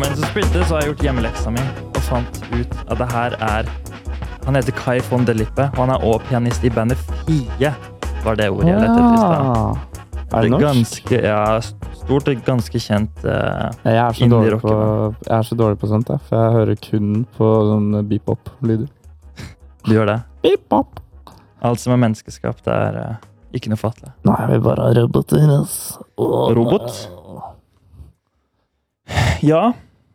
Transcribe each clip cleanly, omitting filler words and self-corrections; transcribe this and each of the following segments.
mens jeg spilte, så har jeg gjort hjemmeleksa mi og fant ut at det her han heter Kai von der Lippe, og han også pianist i bandet Fie, var det ordet jeg lette etter i sted. Er det norsk? Ganske, stort og ganske kjent Jeg er så dårlig på sånt, for jeg hører kun på sånne beep-pop-lyder. Du gjør det? Beep-pop! Alt som menneskeskapt ikke noe fattelig. Nei, vi bare har roboter, ass. Robot? Ja.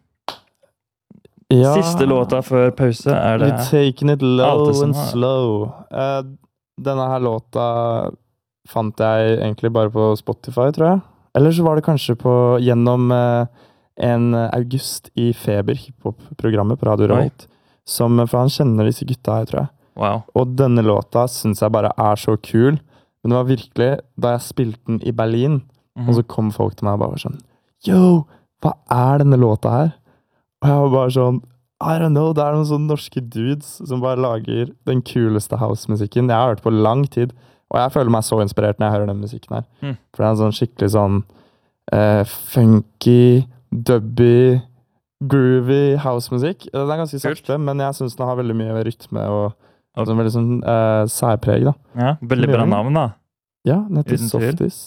Siste låta før pause det We're taking it low and har. slow. Denne her låta fant jeg egentlig bare på Spotify, tror jeg. Eller så var det kanskje gjennom en august i Feber, hiphop-programmet på Radio Revolt. For han kjenner disse gutta her, tror jeg. Wow. Og denne låta synes jeg bare så kul. Men det var virkelig, da jeg spilte den i Berlin, og så kom folk til meg og bare sånn, «Yo, hva denne låta her?» Og jeg var bare sånn, I don't know, det noen sånne norske dudes som bare lager den kuleste house-musikken jeg har hørt på lang tid. Og jeg føler meg så inspirert når jeg hører den musikken her. For det en sånn skikkelig sånn funky, dubby, groovy house-musikk. Den ganske sakte, men jeg synes den har veldig mye rytme og sånn veldig sånn særpreg, da. Ja, veldig bra navn, da. Ja, nettopp Softis.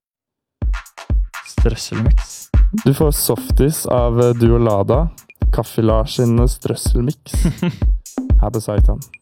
Strøsselmix. Du får Softis av Duolada. Kaffe Lars sin strøsselmix. Her på Saitan.